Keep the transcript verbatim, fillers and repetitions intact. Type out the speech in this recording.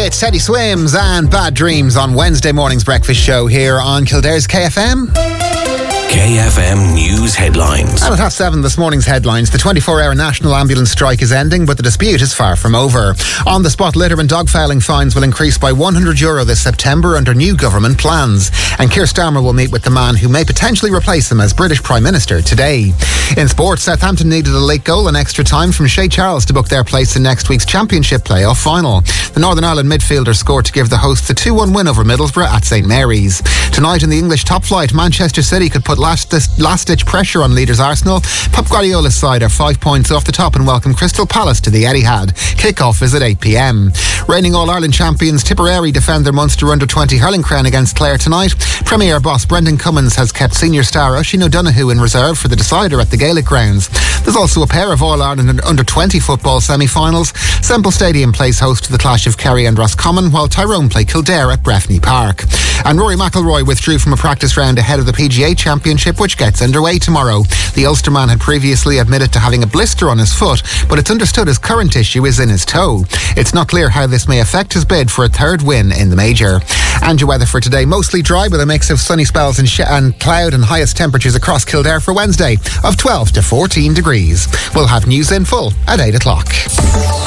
It's Teddy Swims and Bad Dreams on Wednesday morning's breakfast show here on Kildare's K F M. K F M News Headlines. And at half seven this morning's headlines, the twenty-four hour national ambulance strike is ending, but the dispute is far from over. On the spot, litter and dog fouling fines will increase by one hundred euro this September under new government plans. And Keir Starmer will meet with the man who may potentially replace him as British Prime Minister today. In sports, Southampton needed a late goal and extra time from Shea Charles to book their place in next week's Championship playoff final. The Northern Ireland midfielder scored to give the hosts a two one win over Middlesbrough at St Mary's. Tonight in the English top flight, Manchester City could put last last-ditch pressure on leaders Arsenal. Pep Guardiola's side are five points off the top and welcome Crystal Palace to the Etihad. Kick-off is at eight p m. Reigning All-Ireland champions Tipperary defend their Munster under twenty hurling crown against Clare tonight. Premier boss Brendan Cummins has kept senior star Oisin O'Donoghue in reserve for the decider at the Gaelic grounds. There's also a pair of All-Ireland under twenty football semi-finals. Semple Stadium plays host to the clash of Kerry and Roscommon, while Tyrone play Kildare at Breffni Park. And Rory McIlroy withdrew from a practice round ahead of the P G A Championship, which gets underway tomorrow. The Ulsterman had previously admitted to having a blister on his foot, but it's understood his current issue is in his toe. It's not clear how this may affect his bid for a third win in the major. And your weather for today, mostly dry with a mix of sunny spells and, sh- and cloud, and highest temperatures across Kildare for Wednesday of twelve to fourteen degrees. We'll have news in full at eight o'clock.